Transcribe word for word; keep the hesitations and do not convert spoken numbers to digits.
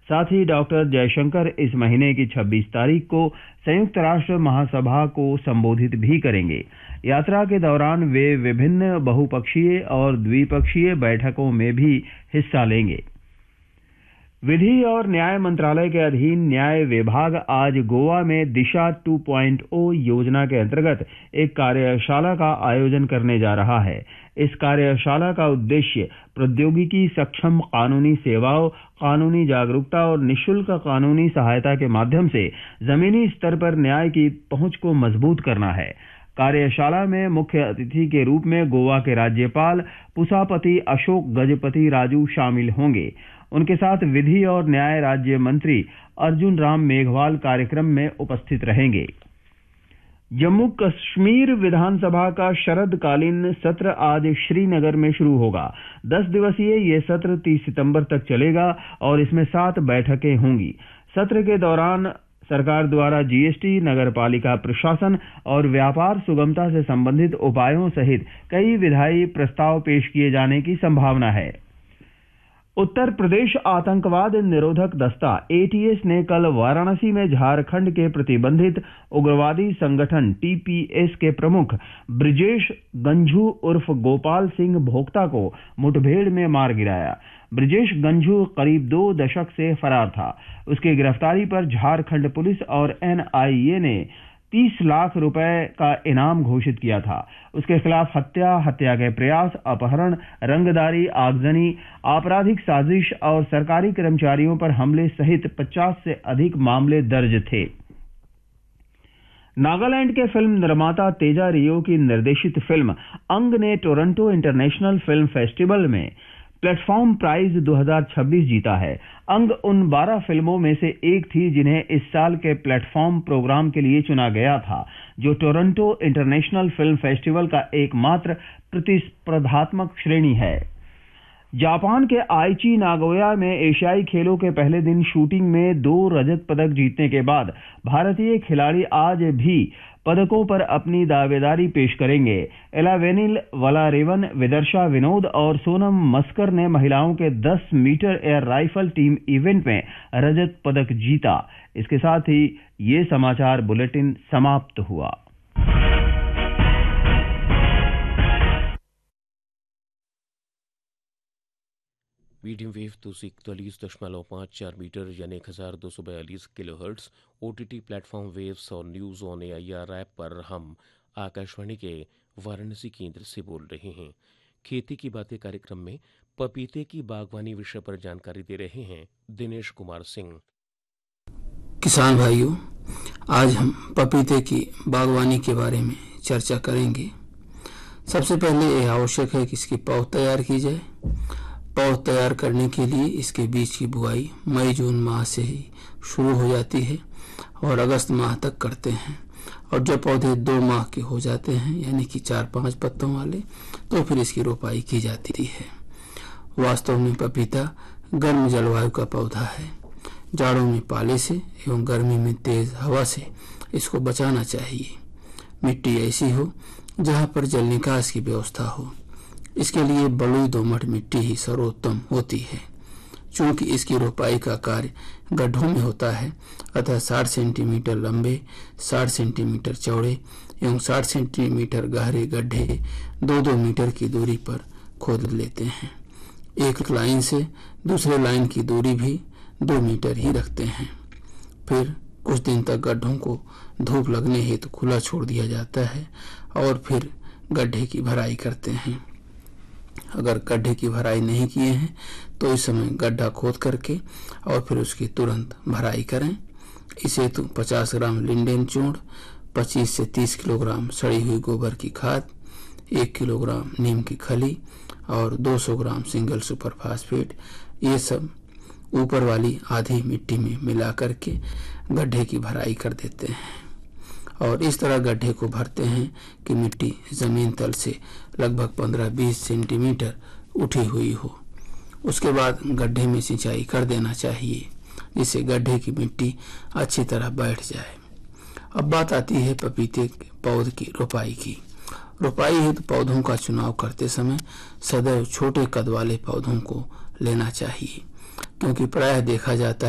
साथ ही डॉक्टर जयशंकर इस महीने की छब्बीस तारीख को संयुक्त राष्ट्र महासभा को संबोधित भी करेंगे। यात्रा के दौरान वे विभिन्न बहुपक्षीय और द्विपक्षीय बैठकों में भी हिस्सा लेंगे। विधि और न्याय मंत्रालय के अधीन न्याय विभाग आज गोवा में दिशा टू पॉइंट ओ योजना के अंतर्गत एक कार्यशाला का आयोजन करने जा रहा है। इस कार्यशाला का उद्देश्य प्रौद्योगिकी सक्षम कानूनी सेवाओं, कानूनी जागरूकता और निःशुल्क कानूनी सहायता के माध्यम से जमीनी स्तर पर न्याय की पहुंच को मजबूत करना है। कार्यशाला में मुख्य अतिथि के रूप में गोवा के राज्यपाल पुसापति अशोक गजपति राजू शामिल होंगे। उनके साथ विधि और न्याय राज्य मंत्री अर्जुन राम मेघवाल कार्यक्रम में उपस्थित रहेंगे। जम्मू कश्मीर विधानसभा का शरदकालीन सत्र आज श्रीनगर में शुरू होगा। दस दिवसीय ये सत्र तीस सितंबर तक चलेगा और इसमें सात बैठकें होंगी। सत्र के दौरान सरकार द्वारा जीएसटी, नगरपालिका प्रशासन और व्यापार सुगमता से संबंधित उपायों सहित कई विधायी प्रस्ताव पेश किए जाने की संभावना है। उत्तर प्रदेश आतंकवाद निरोधक दस्ता एटीएस ने कल वाराणसी में झारखंड के प्रतिबंधित उग्रवादी संगठन टीपीएस के प्रमुख ब्रिजेश गंझू उर्फ गोपाल सिंह भोक्ता को मुठभेड़ में मार गिराया। ब्रिजेश गंझू करीब दो दशक से फरार था। उसकी गिरफ्तारी पर झारखंड पुलिस और एनआईए ने तीस लाख रुपए का इनाम घोषित किया था। उसके खिलाफ हत्या, हत्या के प्रयास, अपहरण, रंगदारी, आगजनी, आपराधिक साजिश और सरकारी कर्मचारियों पर हमले सहित पचास से अधिक मामले दर्ज थे। नागालैंड के फिल्म निर्माता तेजा रियो की निर्देशित फिल्म अंग ने टोरंटो इंटरनेशनल फिल्म फेस्टिवल में प्लेटफॉर्म प्राइज दो हज़ार छब्बीस जीता है। अंग उन बारह फिल्मों में से एक थी जिन्हें इस साल के प्लेटफॉर्म प्रोग्राम के लिए चुना गया था, जो टोरंटो इंटरनेशनल फिल्म फेस्टिवल का एकमात्र प्रतिस्पर्धात्मक श्रेणी है। जापान के आइची नागोया में एशियाई खेलों के पहले दिन शूटिंग में दो रजत पदक जीतने के बाद भारतीय खिलाड़ी आज भी पदकों पर अपनी दावेदारी पेश करेंगे। एलावेनिल वलारेवन, विदर्शा विनोद और सोनम मस्कर ने महिलाओं के दस metre air rifle team event में रजत पदक जीता। इसके साथ ही ये समाचार बुलेटिन समाप्त हुआ। मीडियम वेव दो सौ इकतालीस दशमलव पाँच चार मीटर यानी एक हज़ार दो सौ बयालीस kilo hertz, OTT platform waves और न्यूज़ ऑन एआईआर ऐप पर हम आकाशवाणी के वाराणसी केंद्र से बोल रहे हैं। खेती की बातें कार्यक्रम में पपीते की बागवानी विषय पर जानकारी दे रहे हैं दिनेश कुमार सिंह। किसान भाइयों, आज हम पपीते की बागवानी के बारे में चर्चा करेंगे। सबसे पहले यह आवश्यक है कि इसकी पौध तैयार की जाए। पौध तैयार करने के लिए इसके बीज की बुआई मई जून माह से ही शुरू हो जाती है और अगस्त माह तक करते हैं। और जब पौधे दो माह के हो जाते हैं, यानी कि चार पांच पत्तों वाले, तो फिर इसकी रोपाई की जाती है। वास्तव में पपीता गर्म जलवायु का पौधा है। जाड़ों में पाले से एवं गर्मी में तेज हवा से इसको बचाना चाहिए। मिट्टी ऐसी हो जहाँ पर जल निकास की व्यवस्था हो। इसके लिए बलुई दोमट मिट्टी ही सर्वोत्तम होती है। चूंकि इसकी रोपाई का कार्य गड्ढों में होता है, अतः साठ सेंटीमीटर लंबे, साठ सेंटीमीटर चौड़े एवं साठ सेंटीमीटर गहरे गड्ढे दो दो मीटर की दूरी पर खोद लेते हैं। एक लाइन से दूसरे लाइन की दूरी भी दो मीटर ही रखते हैं। फिर कुछ दिन तक गड्ढों को धूप लगने हेतु तो खुला छोड़ दिया जाता है और फिर गड्ढे की भराई करते हैं। अगर गड्ढे की भराई नहीं किए हैं तो इस समय गड्ढा खोद करके और फिर उसकी तुरंत भराई करें। इसे तो पचास ग्राम लिंडेन चूर्ण, पच्चीस से तीस किलोग्राम सड़ी हुई गोबर की खाद, एक किलोग्राम नीम की खली और दो सौ ग्राम सिंगल सुपर फास्फेट, ये सब ऊपर वाली आधी मिट्टी में मिला करके गड्ढे की भराई कर देते हैं। और इस तरह गड्ढे को भरते हैं कि मिट्टी जमीन तल से लगभग पंद्रह बीस सेंटीमीटर उठी हुई हो। उसके बाद गड्ढे में सिंचाई कर देना चाहिए, जिससे गड्ढे की मिट्टी अच्छी तरह बैठ जाए। अब बात आती है पपीते के पौध की रोपाई की। रोपाई हेतु पौधों का चुनाव करते समय सदैव छोटे कद वाले पौधों को लेना चाहिए, क्योंकि प्रायः देखा जाता है